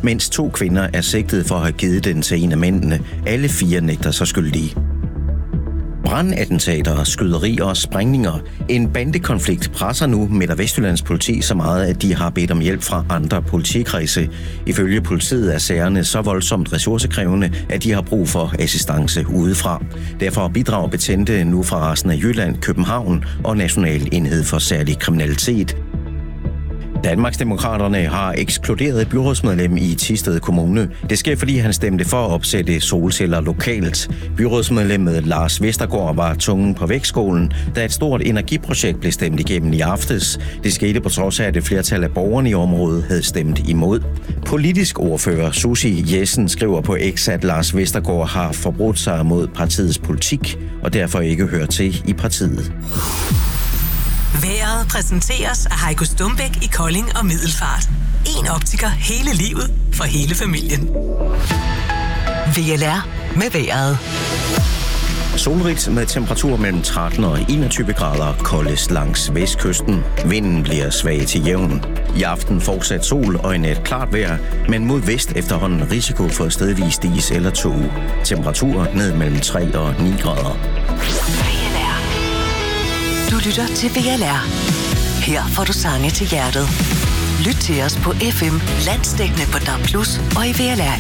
mens 2 kvinder er sigtet for at have givet den til en af mændene. Alle 4 nægter sig skyldige. Brandattentater, skyderier og sprængninger. En bandekonflikt presser nu Midt- og Vestjyllands politi så meget, at de har bedt om hjælp fra andre politikredse. Ifølge politiet er sagerne så voldsomt ressourcekrævende, at de har brug for assistance udefra. Derfor bidrager betjente nu fra resten af Jylland, København og National Enhed for Særlig Kriminalitet. Danmarksdemokraterne har ekskluderet et byrådsmedlem i Thisted Kommune. Det sker, fordi han stemte for at opsætte solceller lokalt. Byrådsmedlemmet Lars Vestergaard var tungen på vægtskålen, da et stort energiprojekt blev stemt igennem i aftes. Det skete på trods af, at et flertal af borgerne i området havde stemt imod. Politisk ordfører Susie Jessen skriver på X, at Lars Vestergaard har forbrudt sig mod partiets politik og derfor ikke hører til i partiet. Vejret præsenteres af Heiko Stumbæk i Kolding og Middelfart. En optiker hele livet for hele familien. VLR med vejret. Solrigt med temperatur mellem 13 og 21 grader, koldest langs vestkysten. Vinden bliver svag til jævn. I aften fortsat sol og i nat klart vejr, men mod vest efterhånden risiko for stedvis is eller tåge. Temperatur ned mellem 3 og 9 grader. Du lytter til VLR. Her får du sange til hjertet. Lyt til os på FM, landsdækkende på DAB+ og i VLR